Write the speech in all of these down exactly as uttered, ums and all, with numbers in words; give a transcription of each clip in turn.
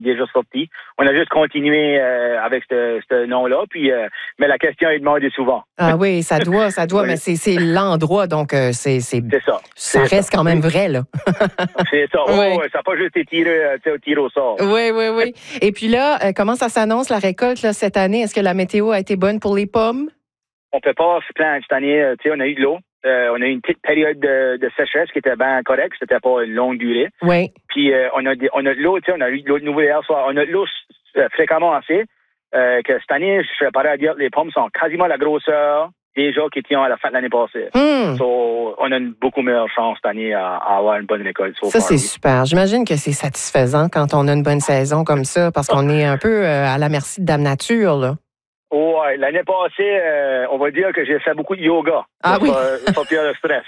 déjà sorti. On a juste continué euh, avec ce, ce nom-là. Puis, euh, mais la question est demandée souvent. Ah oui, ça doit, ça doit, oui. mais c'est, c'est l'endroit, donc euh, c'est, c'est, c'est ça. Ça c'est reste ça. quand même vrai, là. c'est ça. Oh, oui. ouais, ça n'a pas juste été tiré, euh, tiré au sort. Oui, oui, oui. Et puis là, euh, comment ça s'annonce la récolte là, cette année? Est-ce que la météo a été bonne pour les pommes? On ne peut pas se plaindre cette année. Euh, on a eu de l'eau. Euh, on a eu une petite période de, de sécheresse qui était bien correcte. C'était pas une longue durée. Oui. Puis euh, on a des, on a de l'eau. On a eu de l'eau de nouveau hier soir. On a de l'eau euh, fréquemment assez. Euh, que cette année, je serais paré à dire que les pommes sont quasiment la grosseur déjà qu'ils étaient à la fin de l'année passée. Mm. So, on a une beaucoup meilleure chance cette année à, à avoir une bonne récolte. So ça, far, c'est oui. super. J'imagine que c'est satisfaisant quand on a une bonne saison comme ça, parce qu'on est un peu euh, à la merci de Dame Nature, là. Oh, ouais. L'année passée, euh, on va dire que j'ai fait beaucoup de yoga ah, pour oui. sortir le stress.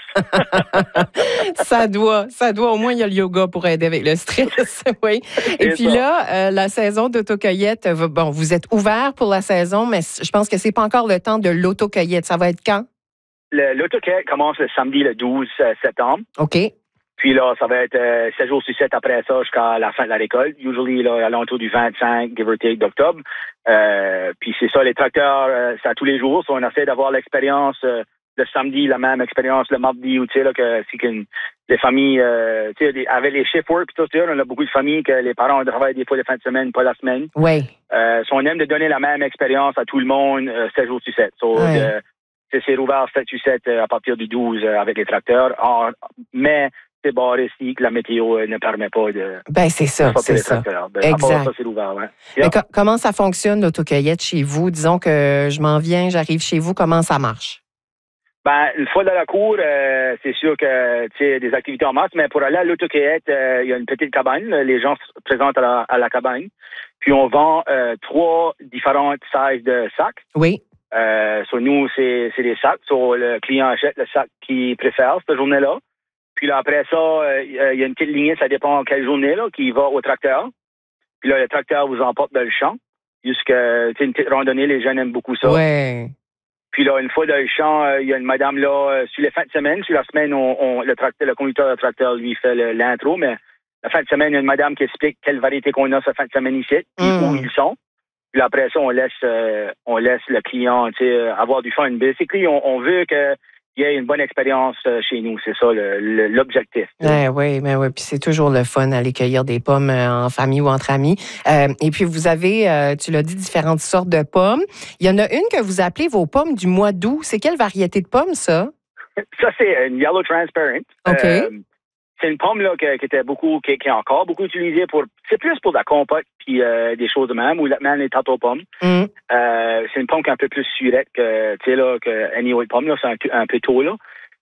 ça doit, ça doit. Au moins, il y a le yoga pour aider avec le stress. oui. Et puis ça. là, euh, la saison d'autocueillette, bon, vous êtes ouvert pour la saison, mais je pense que c'est pas encore le temps de l'autocueillette. Ça va être quand? Le, l'autocueillette commence le samedi, le douze septembre. OK. Puis là, ça va être euh, sept jours sur sept après ça jusqu'à la fin de la récolte. Usually, là, à l'entour du vingt-cinq, give or take, d'octobre. Euh, puis c'est ça, les tracteurs, euh, c'est à tous les jours. So, on essaie d'avoir l'expérience euh, le samedi, la même expérience le mardi, ou tu sais, là, que c'est qu'une les familles, euh, tu sais, avec les shift work, puis tout ça, on a beaucoup de familles que les parents travaillent des fois les fins de semaine, pas la semaine. Oui. Euh, so, on aime de donner la même expérience à tout le monde, euh, sept jours sur sept. So, oui. de, c'est rouvert sept sur sept euh, à partir du douze euh, avec les tracteurs. Alors, mais c'est barré ici que la météo euh, ne permet pas de. Ben c'est ça, de c'est ça. Ben, exact. Ça, c'est ouvert, ouais. Mais co- comment ça fonctionne l'autocueillette chez vous? Disons que je m'en viens, j'arrive chez vous, comment ça marche? Ben, une fois dans la cour, euh, c'est sûr que tu sais des activités en masse, mais pour aller à l'autocueillette, euh, il y a une petite cabane. Les gens se présentent à la, à la cabane. Puis on vend euh, trois différentes sizes de sacs. Oui. Euh, sur nous, c'est, c'est des sacs. So, le client achète le sac qu'il préfère cette journée-là. Puis là, après ça, euh, il y a une petite lignée, ça dépend quelle journée, là, qui va au tracteur. Puis là, le tracteur vous emporte dans le champ. Jusqu'à une petite randonnée, les jeunes aiment beaucoup ça. Ouais. Puis là, une fois dans le champ, il euh, y a une madame là, euh, sur les fins de semaine, sur la semaine, on, on, le, tracteur, le conducteur du tracteur lui fait le, l'intro, mais la fin de semaine, il y a une madame qui explique quelle variété qu'on a cette fin de semaine ici, puis mm. où ils sont. Puis après ça, on laisse euh, on laisse le client avoir du fun. Basically, on, on veut que il y ait une bonne expérience chez nous. C'est ça le, le, l'objectif. Ouais, oui, mais oui. Puis c'est toujours le fun d'aller cueillir des pommes en famille ou entre amis. Euh, et puis vous avez, euh, tu l'as dit, différentes sortes de pommes. Il y en a une que vous appelez vos pommes du mois d'août. C'est quelle variété de pommes, ça? Ça, c'est une Yellow Transparent. OK. Euh, c'est une pomme là, qui, qui était beaucoup, qui, qui est encore beaucoup utilisée pour. C'est plus pour la compote puis euh, des choses de même, ou même les tâtes aux pommes. Mm. Euh, c'est une pomme qui est un peu plus surette que, tu sais, là, que any autre pomme, là. C'est un, un peu tôt, là.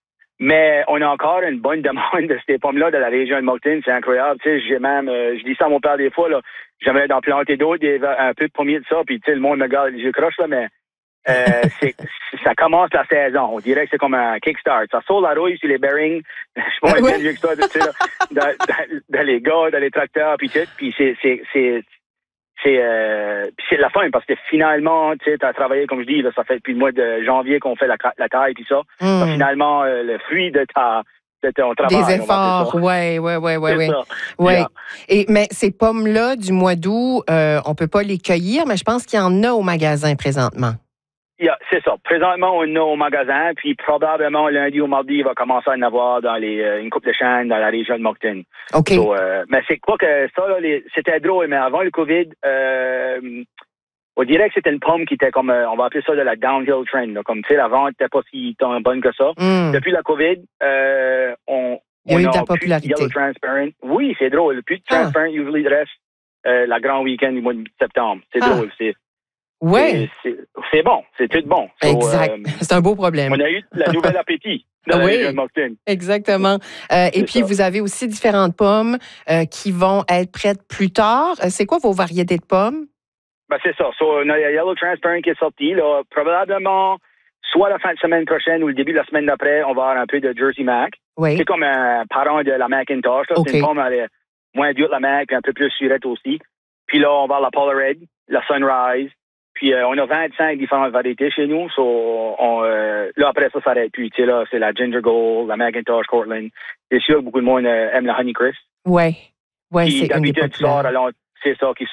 Mais on a encore une bonne demande de ces pommes-là de la région de Moncton. C'est incroyable. Tu sais, j'ai même, euh, je dis ça à mon père des fois, là. J'aimerais d'en planter d'autres, il y avait un peu de pommiers de ça, puis tu sais, le monde me regarde, je croche, là, mais euh, c'est, ça commence la saison. On dirait que c'est comme un kickstart. Ça saute la rouille sur les bearings. Je sais pas comment dire ça, tu sais, là, dans, dans, dans les gars, dans les tracteurs, puis tout. Puis c'est, c'est, c'est, c'est, euh, c'est la fin, parce que finalement, tu sais, t'as travaillé, comme je dis, là, ça fait depuis le mois de janvier qu'on fait la, la taille, puis ça. Mm. Ça, finalement, euh, le fruit de ta, de ton travail. Des efforts, oui, oui, oui, oui. oui. Ouais. Yeah. Et mais ces pommes-là, du mois d'août, euh, on peut pas les cueillir, mais je pense qu'il y en a au magasin présentement. Yeah, c'est ça. Présentement, on en a au magasin, puis probablement lundi ou mardi, il va commencer à en avoir dans les, euh, une coupe de chaînes dans la région de Moncton. OK. So, euh, mais c'est quoi que ça, là, les, c'était drôle, mais avant le COVID, euh, on dirait que c'était une pomme qui était comme, euh, on va appeler ça de la downhill trend, là, comme, tu sais, la vente n'était pas si bonne que ça. Mm. Depuis la COVID, euh, on, il y a on eu a de la popularité. Yellow Transparent. Oui, c'est drôle. Plus de Transparent, ah. usually, reste euh, la grand week-end du mois de septembre. C'est ah. drôle, c'est... Oui. C'est, c'est bon, c'est tout bon. So, exact. Euh, c'est un beau problème. On a eu la nouvelle appétit dans la région de Moncton. Exactement. Euh, et puis, ça. Vous avez aussi différentes pommes euh, qui vont être prêtes plus tard. C'est quoi vos variétés de pommes? Ben, c'est ça. So, on a la Yellow Transparent qui est sortie. Là, probablement, soit la fin de semaine prochaine ou le début de la semaine d'après, on va avoir un peu de Jersey Mac. Oui. C'est comme un parent de la Macintosh. Là. Okay. C'est une pomme elle est moins dure que la Mac, puis un peu plus surette aussi. Puis là, on va avoir la Polaroid, la Sunrise. Puis euh, on a vingt-cinq différentes variétés chez nous. So, on, euh, là, après ça, ça s'arrête plus. Tu sais, là, c'est la Ginger Gold, la Macintosh, Cortland. C'est sûr que beaucoup de monde euh, aime la Honeycrisp. Oui. Oui, c'est d'habitude, tu sors, alors, c'est ça, qui